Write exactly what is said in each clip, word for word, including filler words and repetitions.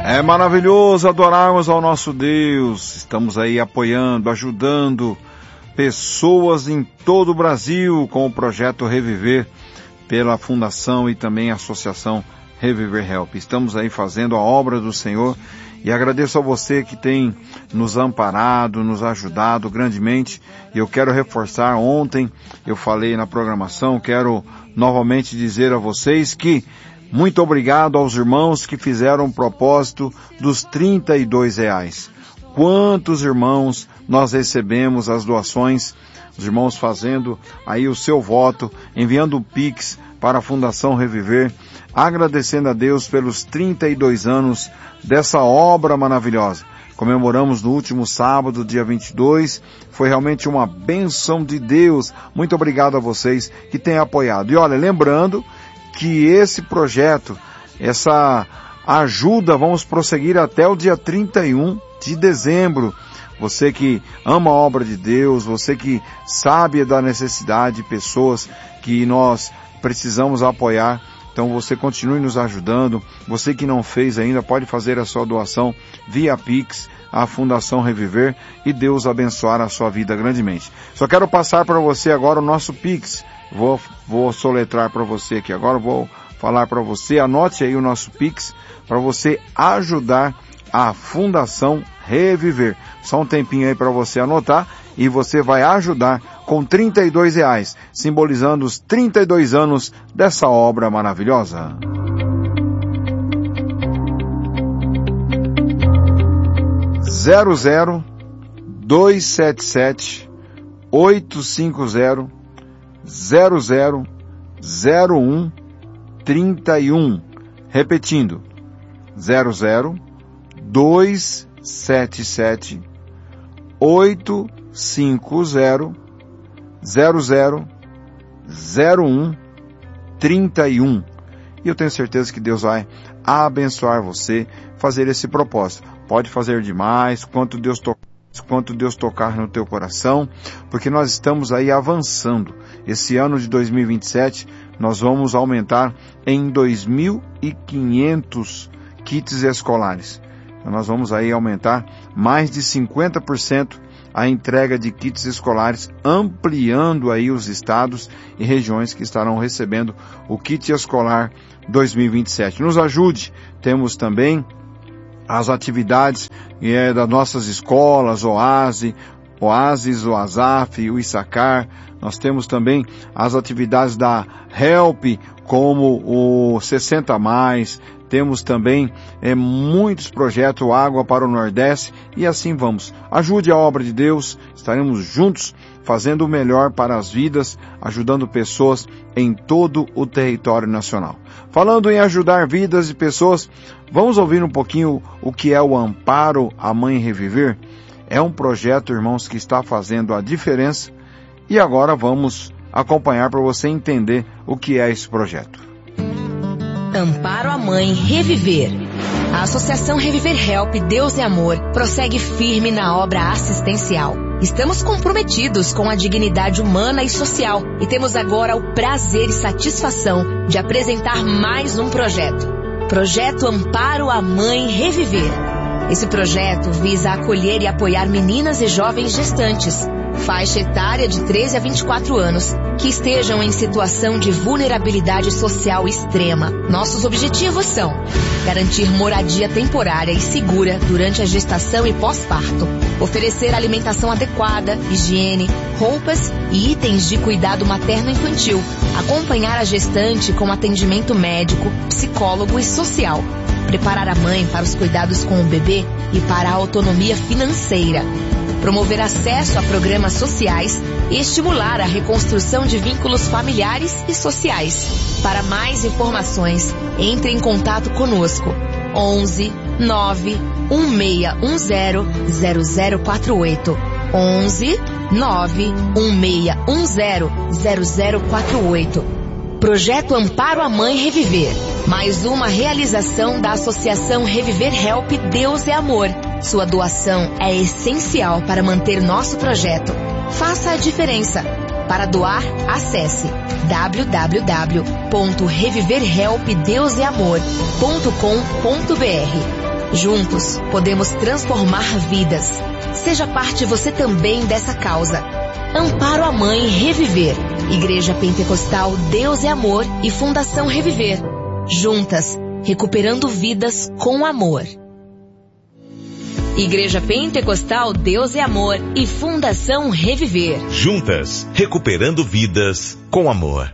É maravilhoso adorarmos ao nosso Deus. Estamos aí apoiando, ajudando pessoas em todo o Brasil com o projeto Reviver pela Fundação e também a Associação Reviver Help. Estamos aí fazendo a obra do Senhor e agradeço a você que tem nos amparado, nos ajudado grandemente. E eu quero reforçar, ontem eu falei na programação, quero novamente dizer a vocês que muito obrigado aos irmãos que fizeram o propósito dos trinta e dois reais. Quantos irmãos nós recebemos as doações, os irmãos fazendo aí o seu voto, enviando o Pix para a Fundação Reviver, agradecendo a Deus pelos trinta e dois anos dessa obra maravilhosa. Comemoramos no último sábado, dia vinte e dois, foi realmente uma bênção de Deus. Muito obrigado a vocês que têm apoiado. E olha, lembrando que esse projeto, essa ajuda, vamos prosseguir até o dia trinta e um de dezembro. Você que ama a obra de Deus, você que sabe da necessidade de pessoas que nós precisamos apoiar, então você continue nos ajudando. Você que não fez ainda, pode fazer a sua doação via Pix à Fundação Reviver e Deus abençoar a sua vida grandemente. Só quero passar para você agora o nosso Pix. Vou, vou soletrar para você aqui agora, vou falar para você, anote aí o nosso Pix para você ajudar a Fundação Reviver. Só um tempinho aí para você anotar e você vai ajudar com trinta e dois reais, simbolizando os trinta e dois anos dessa obra maravilhosa. zero zero dois sete sete oito cinco zero zero zero zero um trinta e um. Repetindo, zero zero dois sete sete oito cinco zero zero zero zero um trinta e um. E eu tenho certeza que Deus vai abençoar você, fazer esse propósito. Pode fazer demais, quanto Deus tocar. quanto Deus tocar no teu coração, porque nós estamos aí avançando. Esse ano de dois mil e vinte e sete, nós vamos aumentar em dois mil e quinhentos kits escolares. Então, nós vamos aí aumentar mais de cinquenta por cento a entrega de kits escolares, ampliando aí os estados e regiões que estarão recebendo o kit escolar dois mil e vinte e sete. Nos ajude, temos também as atividades é, das nossas escolas, Oase, Oasis, o Azaf, o Issacar. Nós temos também as atividades da Help, como o sessenta mais, temos também é, muitos projetos, Água para o Nordeste, e assim vamos. Ajude a obra de Deus, estaremos juntos fazendo o melhor para as vidas, ajudando pessoas em todo o território nacional. Falando em ajudar vidas e pessoas, vamos ouvir um pouquinho o que é o Amparo à Mãe Reviver. É um projeto, irmãos, que está fazendo a diferença, e agora vamos acompanhar para você entender o que é esse projeto. Amparo à Mãe Reviver. A Associação Reviver Help Deus e Amor prossegue firme na obra assistencial. Estamos comprometidos com a dignidade humana e social e temos agora o prazer e satisfação de apresentar mais um projeto. Projeto Amparo à Mãe Reviver. Esse projeto visa acolher e apoiar meninas e jovens gestantes, faixa etária de treze a vinte e quatro anos, que estejam em situação de vulnerabilidade social extrema. Nossos objetivos são garantir moradia temporária e segura durante a gestação e pós-parto, oferecer alimentação adequada, higiene, roupas e itens de cuidado materno-infantil, acompanhar a gestante com atendimento médico, psicólogo e social, preparar a mãe para os cuidados com o bebê e para a autonomia financeira, promover acesso a programas sociais e estimular a reconstrução de vínculos familiares e sociais. Para mais informações, entre em contato conosco. onze nove um seis um zero zero zero quatro oito. onze nove um seis um zero zero zero quatro oito. Projeto Amparo à Mãe Reviver. Mais uma realização da Associação Reviver Help Deus e Amor. Sua doação é essencial para manter nosso projeto. Faça a diferença. Para doar, acesse w w w ponto reviver help deus e amor ponto com ponto b r. Juntos, podemos transformar vidas. Seja parte você também dessa causa. Amparo à Mãe Reviver. Igreja Pentecostal Deus é Amor e Fundação Reviver. Juntas, recuperando vidas com amor. Igreja Pentecostal Deus é Amor e Fundação Reviver. Juntas, recuperando vidas com amor.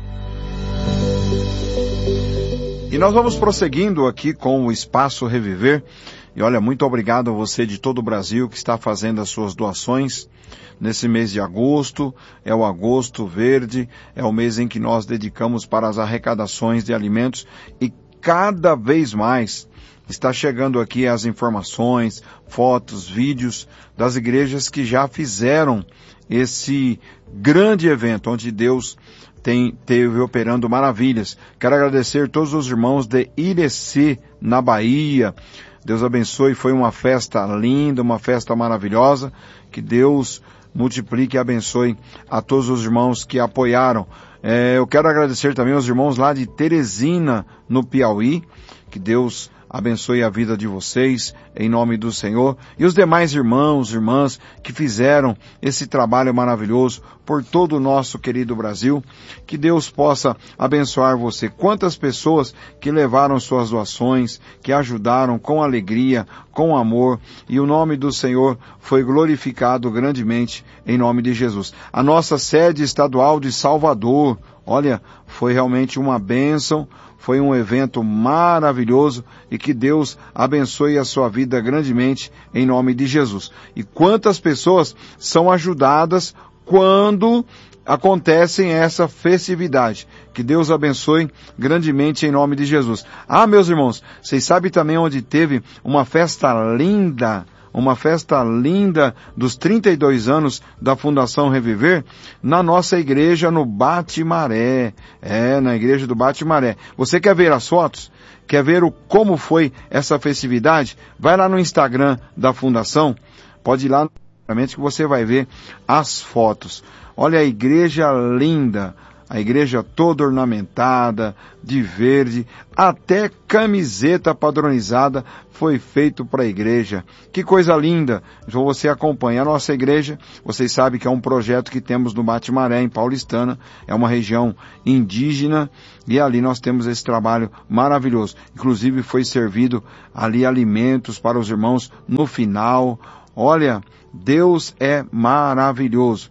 E nós vamos prosseguindo aqui com o Espaço Reviver. E olha, muito obrigado a você de todo o Brasil que está fazendo as suas doações nesse mês de agosto. É o Agosto Verde, é o mês em que nós dedicamos para as arrecadações de alimentos e cada vez mais está chegando aqui as informações, fotos, vídeos das igrejas que já fizeram esse grande evento onde Deus tem, teve operando maravilhas. Quero agradecer todos os irmãos de Irecê, na Bahia. Deus abençoe, foi uma festa linda, uma festa maravilhosa. Que Deus multiplique e abençoe a todos os irmãos que apoiaram. É, eu quero agradecer também aos irmãos lá de Teresina, no Piauí. Que Deus abençoe a vida de vocês, em nome do Senhor. E os demais irmãos, irmãs, que fizeram esse trabalho maravilhoso por todo o nosso querido Brasil. Que Deus possa abençoar você. Quantas pessoas que levaram suas doações, que ajudaram com alegria, com amor, e o nome do Senhor foi glorificado grandemente em nome de Jesus. A nossa sede estadual de Salvador, olha, foi realmente uma bênção. Foi um evento maravilhoso e que Deus abençoe a sua vida grandemente em nome de Jesus. E quantas pessoas são ajudadas quando acontecem essa festividade. Que Deus abençoe grandemente em nome de Jesus. Ah, meus irmãos, vocês sabem também onde teve uma festa linda, uma festa linda dos trinta e dois anos da Fundação Reviver, na nossa igreja no Bate-Maré. É, na igreja do Bate-Maré. Você quer ver as fotos? Quer ver o, como foi essa festividade? Vai lá no Instagram da Fundação, pode ir lá que você vai ver as fotos. Olha a igreja linda, a igreja toda ornamentada, de verde, até camiseta padronizada foi feito para a igreja. Que coisa linda! Então você acompanha a nossa igreja, vocês sabem que é um projeto que temos no Bate-Maré, em Paulistana, é uma região indígena, e ali nós temos esse trabalho maravilhoso. Inclusive foi servido ali alimentos para os irmãos no final. Olha, Deus é maravilhoso.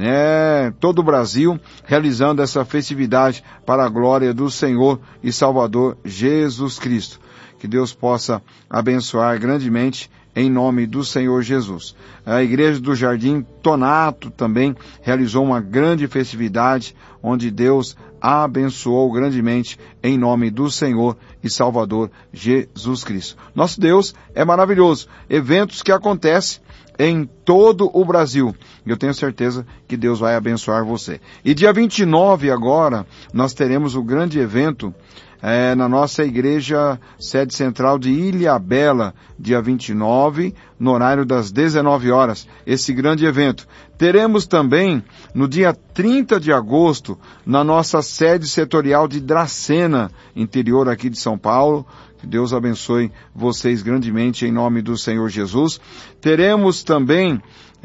É, todo o Brasil realizando essa festividade para a glória do Senhor e Salvador Jesus Cristo. Que Deus possa abençoar grandemente em nome do Senhor Jesus. A igreja do Jardim Tonato também realizou uma grande festividade onde Deus abençoou grandemente em nome do Senhor e Salvador Jesus Cristo. Nosso Deus é maravilhoso. Eventos que acontecem em todo o Brasil. Eu tenho certeza que Deus vai abençoar você. E dia vinte e nove agora, nós teremos o grande evento é, na nossa igreja sede central de Ilhabela, dia vinte e nove, no horário das dezenove horas, esse grande evento. Teremos também, no dia trinta de agosto, na nossa sede setorial de Dracena, interior aqui de São Paulo. Que Deus abençoe vocês grandemente em nome do Senhor Jesus. Teremos também,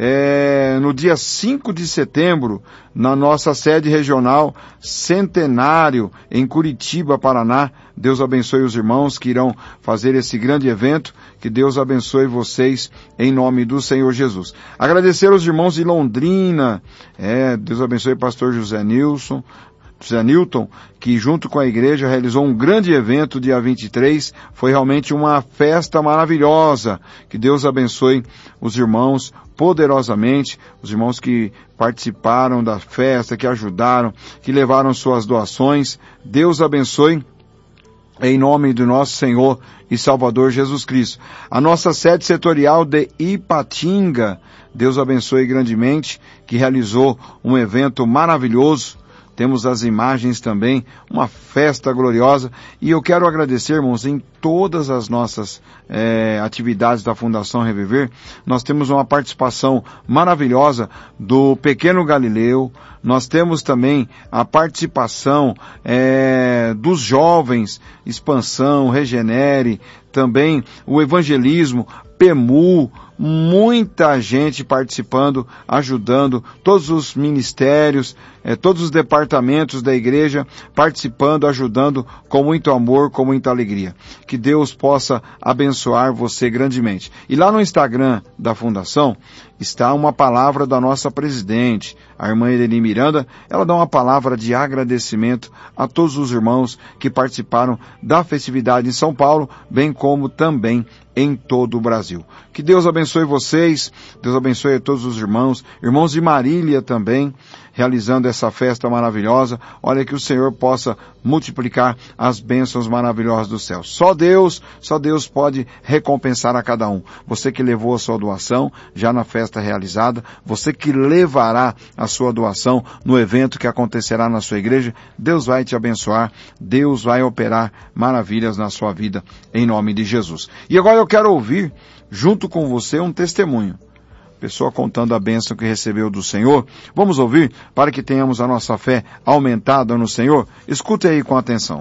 é, no dia cinco de setembro, na nossa sede regional Centenário, em Curitiba, Paraná. Deus abençoe os irmãos que irão fazer esse grande evento. Que Deus abençoe vocês em nome do Senhor Jesus. Agradecer aos irmãos de Londrina. É, Deus abençoe o pastor José Nilson. José Newton, que junto com a igreja realizou um grande evento dia vinte e três, foi realmente uma festa maravilhosa. Que Deus abençoe os irmãos poderosamente, os irmãos que participaram da festa, que ajudaram, que levaram suas doações. Deus abençoe em nome do nosso Senhor e Salvador Jesus Cristo. A nossa sede setorial de Ipatinga, Deus abençoe grandemente, que realizou um evento maravilhoso, temos as imagens também, uma festa gloriosa. E eu quero agradecer, irmãos, em todas as nossas é, atividades da Fundação Reviver, nós temos uma participação maravilhosa do Pequeno Galileu, nós temos também a participação é, dos jovens, Expansão, Regenere, também o evangelismo, P M U, muita gente participando, ajudando, todos os ministérios, eh, todos os departamentos da igreja participando, ajudando com muito amor, com muita alegria. Que Deus possa abençoar você grandemente. E lá no Instagram da Fundação está uma palavra da nossa presidente, a irmã Irene Miranda. Ela dá uma palavra de agradecimento a todos os irmãos que participaram da festividade em São Paulo, bem como também em todo o Brasil. Que Deus abençoe vocês, Deus abençoe a todos os irmãos, irmãos de Marília também, realizando essa festa maravilhosa. Olha, que o Senhor possa multiplicar as bênçãos maravilhosas do céu. Só Deus, só Deus pode recompensar a cada um. Você que levou a sua doação já na festa realizada, você que levará a sua doação no evento que acontecerá na sua igreja, Deus vai te abençoar, Deus vai operar maravilhas na sua vida, em nome de Jesus. E agora eu quero ouvir, junto com você, um testemunho. Pessoa contando a bênção que recebeu do Senhor. Vamos ouvir para que tenhamos a nossa fé aumentada no Senhor? Escute aí com atenção.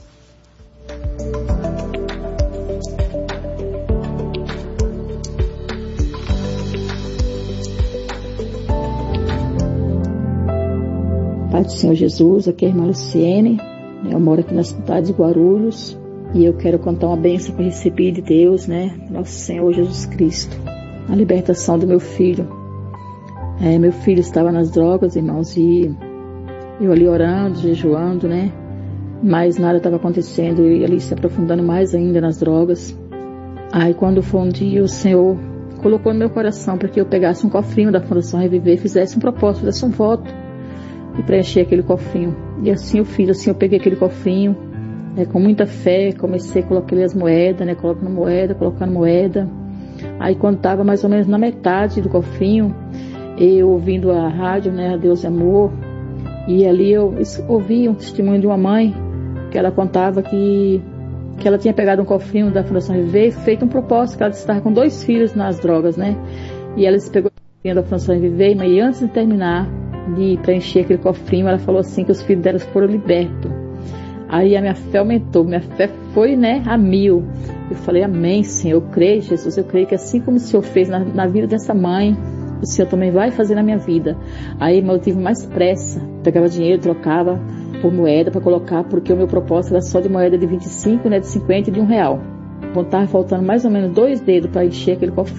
Pai do Senhor Jesus, aqui é a irmã Luciene. Eu moro aqui na cidade de Guarulhos e eu quero contar uma bênção que eu recebi de Deus, né? Nosso Senhor Jesus Cristo. A libertação do meu filho. É, meu filho estava nas drogas, irmãos, e eu ali orando, jejuando, né? Mas nada estava acontecendo, e ali se aprofundando mais ainda nas drogas. Aí quando foi um dia, o Senhor colocou no meu coração para que eu pegasse um cofrinho da Fundação Reviver, fizesse um propósito, fizesse um voto e preencher aquele cofrinho. E assim eu fiz, assim eu peguei aquele cofrinho, né, com muita fé, comecei a colocar ali as moedas, né? Colocando moeda, colocando moeda. Aí quando estava mais ou menos na metade do cofrinho, eu ouvindo a rádio, né, Deus é Amor, e ali eu ouvi um testemunho de uma mãe, que ela contava que, que ela tinha pegado um cofrinho da Fundação Reviver e feito um propósito, que ela estava com dois filhos nas drogas, né, e ela se pegou o cofrinho da Fundação Reviver, mas antes de terminar de preencher aquele cofrinho, ela falou assim, que os filhos dela foram libertos. Aí a minha fé aumentou, minha fé foi, né, a mil. Eu falei, amém, Senhor, eu creio, Jesus, eu creio que assim como o Senhor fez na, na vida dessa mãe, o Senhor também vai fazer na minha vida. Aí eu tive mais pressa, pegava dinheiro, trocava por moeda para colocar, porque o meu propósito era só de moeda de vinte e cinco, né, de cinquenta e de um real. Então estava faltando mais ou menos dois dedos para encher aquele cofre.